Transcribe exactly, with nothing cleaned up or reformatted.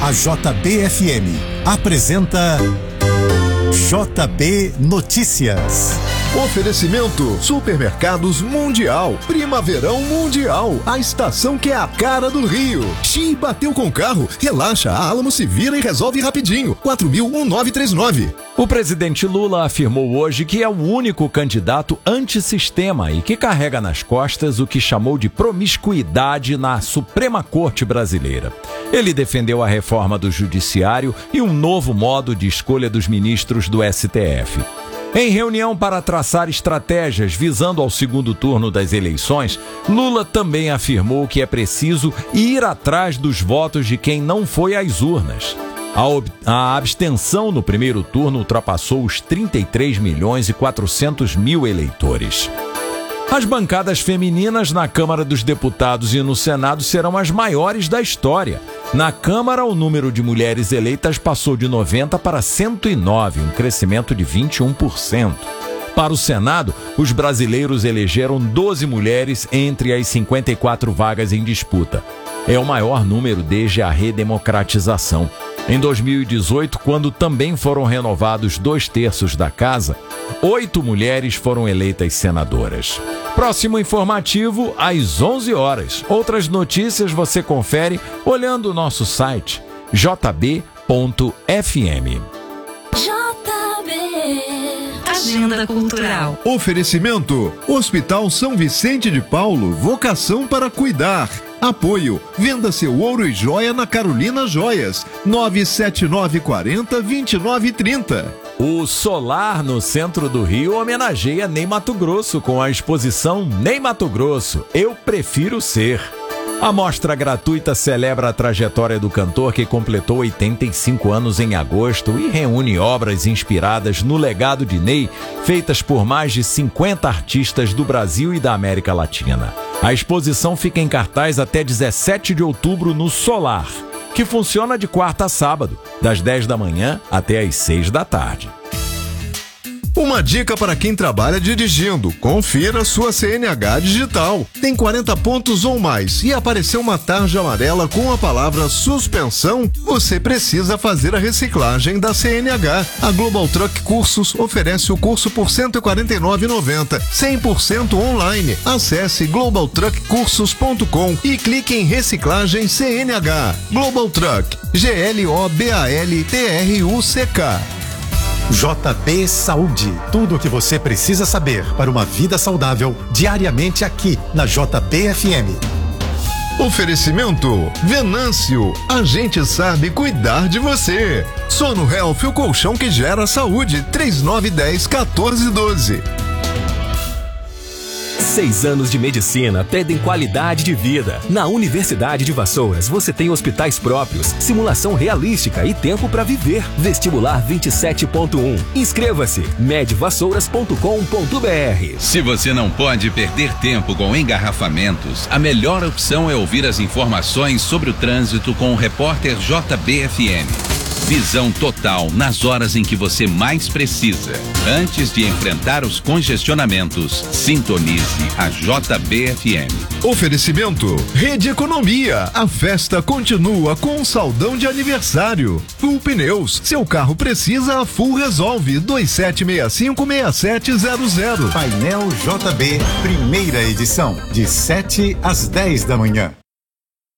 A J B F M apresenta J B Notícias. Oferecimento Supermercados Mundial, Primaverão Mundial, a estação que é a cara do Rio. Xi, bateu com o carro, relaxa, a Alamo se vira e resolve rapidinho. quatro mil nove três nove. O presidente Lula afirmou hoje que é o único candidato antissistema e que carrega nas costas o que chamou de promiscuidade na Suprema Corte Brasileira. Ele defendeu a reforma do Judiciário e um novo modo de escolha dos ministros do S T F. Em reunião para traçar estratégias visando ao segundo turno das eleições, Lula também afirmou que é preciso ir atrás dos votos de quem não foi às urnas. A, ob- a abstenção no primeiro turno ultrapassou os trinta e três milhões e quatrocentos mil eleitores. As bancadas femininas na Câmara dos Deputados e no Senado serão as maiores da história. Na Câmara, o número de mulheres eleitas passou de noventa para cento e nove, um crescimento de vinte e um por cento. Para o Senado, os brasileiros elegeram doze mulheres entre as cinquenta e quatro vagas em disputa. É o maior número desde a redemocratização. Em dois mil e dezoito, quando também foram renovados dois terços da casa, oito mulheres foram eleitas senadoras. Próximo informativo, às onze horas. Outras notícias você confere olhando o nosso site j b ponto f m. J B Agenda Cultural. Oferecimento Hospital São Vicente de Paulo, vocação para cuidar. Apoio, venda seu ouro e joia na Carolina Joias, nove sete nove quatro zero, dois nove três zero. O Solar no centro do Rio homenageia Ney Matogrosso com a exposição Ney Matogrosso, Eu Prefiro Ser. A mostra gratuita celebra a trajetória do cantor que completou oitenta e cinco anos em agosto e reúne obras inspiradas no legado de Ney, feitas por mais de cinquenta artistas do Brasil e da América Latina. A exposição fica em cartaz até dezessete de outubro no Solar, que funciona de quarta a sábado, das dez da manhã até as seis da tarde. Uma dica para quem trabalha dirigindo: confira sua C N H digital. Tem quarenta pontos ou mais e apareceu uma tarja amarela com a palavra suspensão? Você precisa fazer a reciclagem da C N H. A Global Truck Cursos oferece o curso por cento e quarenta e nove reais e noventa centavos, cem por cento online. Acesse global truck cursos ponto com e clique em reciclagem C N H. Global Truck, G L O B A L T R U C K. J B Saúde. Tudo o que você precisa saber para uma vida saudável diariamente aqui na J B F M. Oferecimento Venâncio. A gente sabe cuidar de você. Sono Health, o colchão que gera saúde. três nove um zero, um quatro um dois. Seis anos de medicina pedem qualidade de vida. Na Universidade de Vassouras, você tem hospitais próprios, simulação realística e tempo para viver. Vestibular vinte e sete ponto um. Inscreva-se. med vassouras ponto com ponto b r. Se você não pode perder tempo com engarrafamentos, a melhor opção é ouvir as informações sobre o trânsito com o repórter J B F M. Visão total nas horas em que você mais precisa. Antes de enfrentar os congestionamentos, sintonize a J B F M. Oferecimento Rede Economia. A festa continua com um saldão de aniversário. Full Pneus. Seu carro precisa, a Full resolve. dois sete seis cinco, seis sete zero zero. Painel J B, primeira edição, de sete às dez da manhã.